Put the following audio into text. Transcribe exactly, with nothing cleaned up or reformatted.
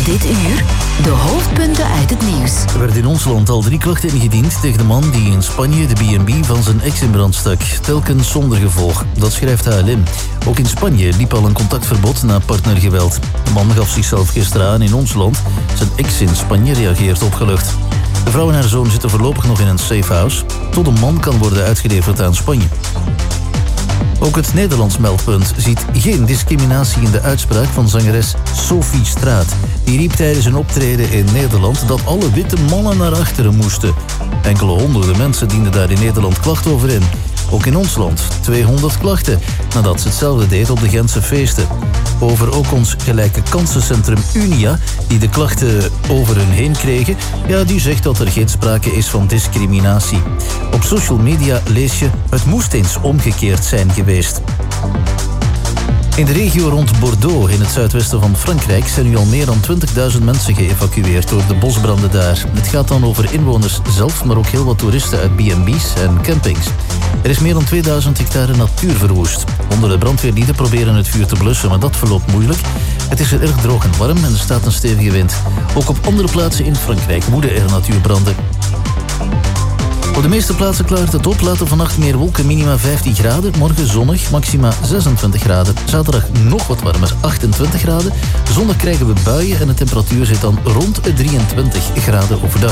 Dit uur de hoofdpunten uit het nieuws. Er werden in ons land al drie klachten ingediend tegen de man die in Spanje de B en B van zijn ex in brand stak. Telkens zonder gevolg. Dat schrijft H L M. Ook in Spanje liep al een contactverbod na partnergeweld. De man gaf zichzelf gisteren aan in ons land. Zijn ex in Spanje reageert opgelucht. De vrouw en haar zoon zitten voorlopig nog in een safe house. Tot een man kan worden uitgeleverd aan Spanje. Ook het Nederlands meldpunt ziet geen discriminatie in de uitspraak van zangeres Sophie Straat. Die riep tijdens een optreden in Nederland dat alle witte mannen naar achteren moesten. Enkele honderden mensen dienden daar in Nederland klachten over in. Ook in ons land tweehonderd klachten, nadat ze hetzelfde deed op de Gentse feesten. Over ook ons gelijke kansencentrum Unia, die de klachten over hun heen kregen, ja, die zegt dat er geen sprake is van discriminatie. Op social media lees je: het moest eens omgekeerd zijn geweest. In de regio rond Bordeaux, in het zuidwesten van Frankrijk, zijn nu al meer dan twintigduizend mensen geëvacueerd door de bosbranden daar. Het gaat dan over inwoners zelf, maar ook heel wat toeristen uit B en B's en campings. Er is meer dan tweeduizend hectare natuur verwoest. Honderden brandweerlieden proberen het vuur te blussen, maar dat verloopt moeilijk. Het is er erg droog en warm en er staat een stevige wind. Ook op andere plaatsen in Frankrijk woeden er natuurbranden. Op de meeste plaatsen klaart het op. Later vannacht meer wolken, minima vijftien graden. Morgen zonnig, maxima zesentwintig graden. Zaterdag nog wat warmer, achtentwintig graden. Zondag krijgen we buien en de temperatuur zit dan rond drieëntwintig graden overdag.